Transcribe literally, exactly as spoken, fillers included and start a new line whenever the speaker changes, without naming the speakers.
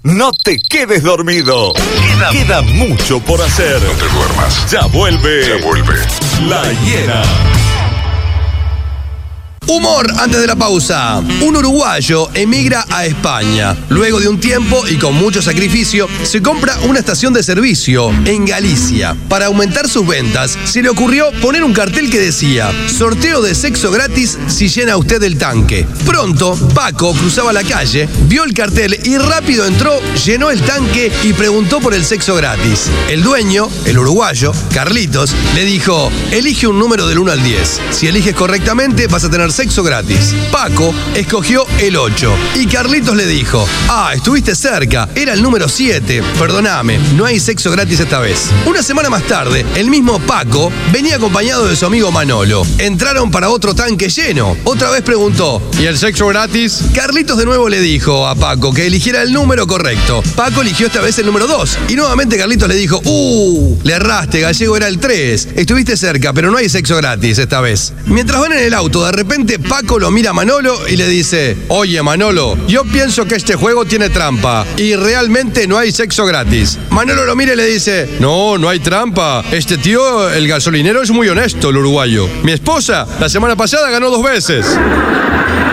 No te quedes dormido. Queda, queda mucho por hacer.
No te duermas.
Ya vuelve.
Ya vuelve.
La Hiena.
Humor antes de la pausa. Un uruguayo emigra a España. Luego de un tiempo y con mucho sacrificio, se compra una estación de servicio en Galicia. Para aumentar sus ventas, se le ocurrió poner un cartel que decía: sorteo de sexo gratis si llena usted el tanque. Pronto, Paco cruzaba la calle, vio el cartel y rápido entró, llenó el tanque y preguntó por el sexo gratis. El dueño, el uruguayo, Carlitos, le dijo: elige un número del uno al diez. Si eliges correctamente, vas a tener sexo gratis. Paco escogió el ocho y Carlitos le dijo: ah, estuviste cerca, era el número siete, perdóname, no hay sexo gratis esta vez. Una semana más tarde, el mismo Paco venía acompañado de su amigo Manolo. Entraron para otro tanque lleno. Otra vez preguntó: ¿y el sexo gratis? Carlitos de nuevo le dijo a Paco que eligiera el número correcto. Paco eligió esta vez el número dos y nuevamente Carlitos le dijo: uh, le erraste, gallego, era el tres. Estuviste cerca, pero no hay sexo gratis esta vez. Mientras van en el auto, de repente Paco lo mira a Manolo y le dice: oye, Manolo, yo pienso que este juego tiene trampa y realmente no hay sexo gratis. Manolo lo mira y le dice: no, no hay trampa. Este tío, el gasolinero, es muy honesto, el uruguayo. Mi esposa, la semana pasada ganó dos veces.